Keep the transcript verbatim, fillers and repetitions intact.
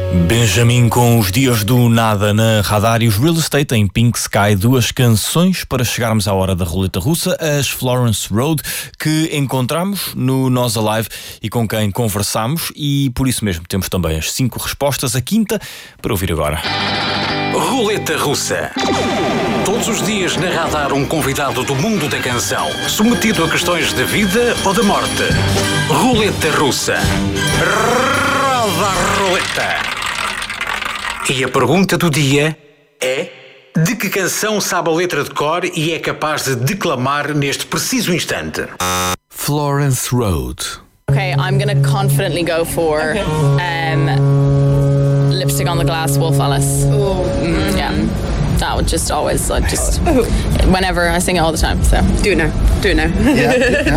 Benjamin com os dias do nada na Radar e os Real Estate em Pink Sky, duas canções para chegarmos à hora da roleta russa, as Florence Road, que encontramos no Nós Alive e com quem conversamos, e por isso mesmo temos também as cinco respostas, a quinta para ouvir agora. Roleta russa. Todos os dias na Radar um convidado do mundo da canção, submetido a questões de vida ou de morte. Roleta russa. Roda a roleta. E a pergunta do dia é: de que canção sabe a letra de cor e é capaz de declamar neste preciso instante? Florence Road. Okay, I'm gonna confidently go for okay. um, Lipstick on the Glass, Wolf Alice. Oh, mm, yeah. That would just always, like, just whenever I sing it all the time. So do it now, do it now. Yeah, yeah.